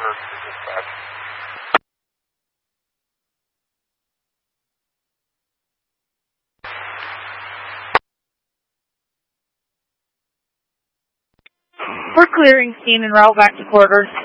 quarters to dispatch. We're clearing scene and route back to quarters.